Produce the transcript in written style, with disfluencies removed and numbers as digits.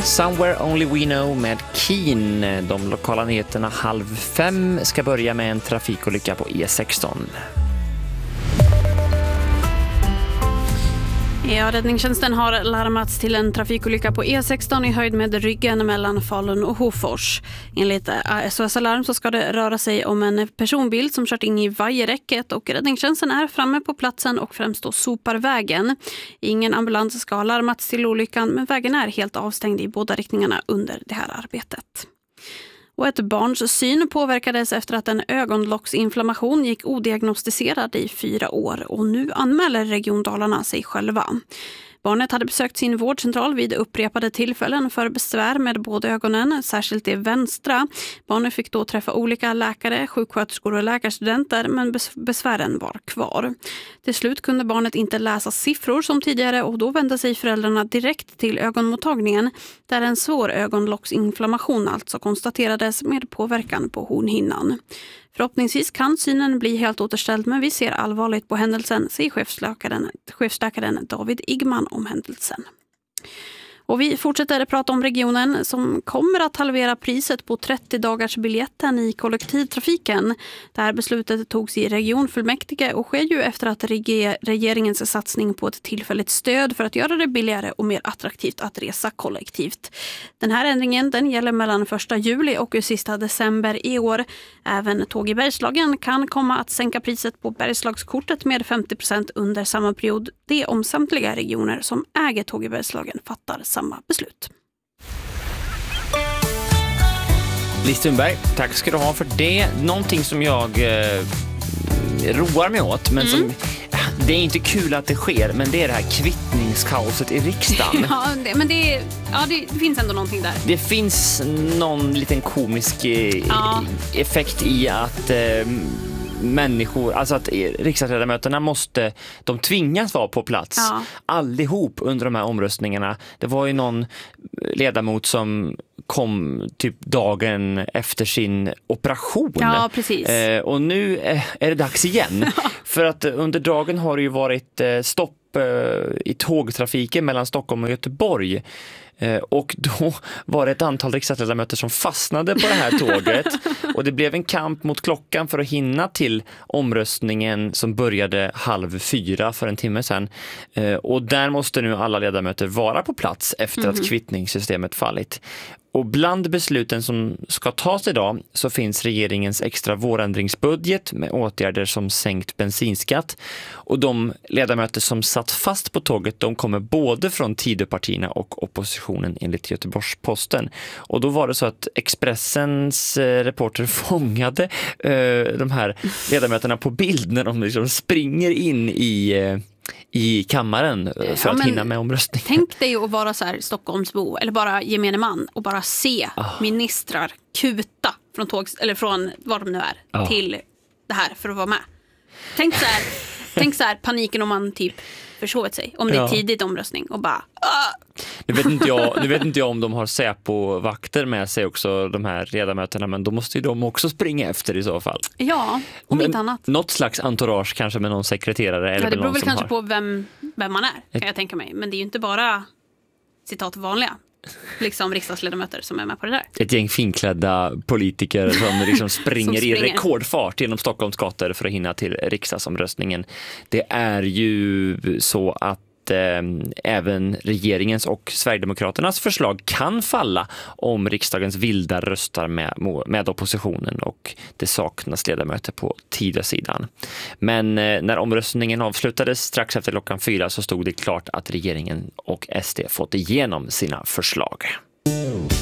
Somewhere Only We Know med Keen. De lokala nyheterna 4:30 ska börja med en trafikolycka på E16. Ja, räddningstjänsten har larmats till en trafikolycka på E16 i höjd med Ryggen mellan Falun och Hofors. Enligt SOS Alarm så ska det röra sig om en personbil som kört in i vajerräcket och räddningstjänsten är framme på platsen och främst då sopar vägen. Ingen ambulans ska ha larmats till olyckan, men vägen är helt avstängd i båda riktningarna under det här arbetet. Och ett barns syn påverkades efter att en ögonlocksinflammation gick odiagnostiserad i 4 år och nu anmäler Region Dalarna sig själva. Barnet hade besökt sin vårdcentral vid upprepade tillfällen för besvär med båda ögonen, särskilt det vänstra. Barnet fick då träffa olika läkare, sjuksköterskor och läkarstudenter, men besvären var kvar. Till slut kunde barnet inte läsa siffror som tidigare och då vände sig föräldrarna direkt till ögonmottagningen där en svår ögonlocksinflammation alltså konstaterades med påverkan på hornhinnan. Förhoppningsvis kan synen bli helt återställd, men vi ser allvarligt på händelsen, säger chefsläkaren David Igman om händelsen. Och vi fortsätter prata om regionen som kommer att halvera priset på 30-dagarsbiljetten i kollektivtrafiken. Det här beslutet togs i regionfullmäktige och sker ju efter att regeringens satsning på ett tillfälligt stöd för att göra det billigare och mer attraktivt att resa kollektivt. Den här ändringen den gäller mellan 1 juli och sista december i år. Även Tåg i Bergslagen kan komma att sänka priset på Bergslagskortet med 50% under samma period. Det om samtliga regioner som äger Tåg i Bergslagen fattar samma beslut. Liz Thunberg, tack ska du ha för det. Någonting som jag roar mig åt, men som det är inte kul att det sker, men det är det här kvittningskaoset i riksdagen. Det finns ändå någonting där. Det finns någon liten komisk effekt i att människor, alltså att riksdagsledamöterna de tvingas vara på plats allihop under de här omröstningarna. Det var ju någon ledamot som kom typ dagen efter sin operation. Ja, precis. Och nu är det dags igen. För att under dagen har det ju varit stopp i tågtrafiken mellan Stockholm och Göteborg. Och då var det ett antal riksdagsledamöter som fastnade på det här tåget och det blev en kamp mot klockan för att hinna till omröstningen som började 3:30 för en timme sedan. Och där måste nu alla ledamöter vara på plats efter att kvittningssystemet fallit. Och bland besluten som ska tas idag så finns regeringens extra vårändringsbudget med åtgärder som sänkt bensinskatt. Och de ledamöter som satt fast på tåget, de kommer både från Tidöpartierna och oppositionen enligt Göteborgs-Posten. Och då var det så att Expressens reporter fångade de här ledamöterna på bild när de liksom springer in i kammaren för att hinna med omröstningen. Tänk dig att vara så här Stockholmsbo eller bara gemene man och bara se ministrar kuta från tåg eller från var de nu är till det här för att vara med. Tänk så här paniken om man typ försovit sig om det är tidigt omröstning och bara Nu vet inte jag om de har Säpo-vakter med sig också, de här ledamöterna, men då måste ju de också springa efter i så fall. Ja, om inte annat. Något slags entourage kanske med någon sekreterare. Eller det beror någon väl som kanske på vem man är, kan jag tänka mig. Men det är ju inte bara citat vanliga liksom riksdagsledamöter som är med på det där. Ett gäng finklädda politiker som liksom springer i rekordfart genom Stockholms gator för att hinna till riksdagsomröstningen. Det är ju så att även regeringens och Sverigedemokraternas förslag kan falla om riksdagens vilda röstar med oppositionen och det saknas ledamöter på Tidösidan. Men när omröstningen avslutades strax efter 4:00 så stod det klart att regeringen och SD fått igenom sina förslag.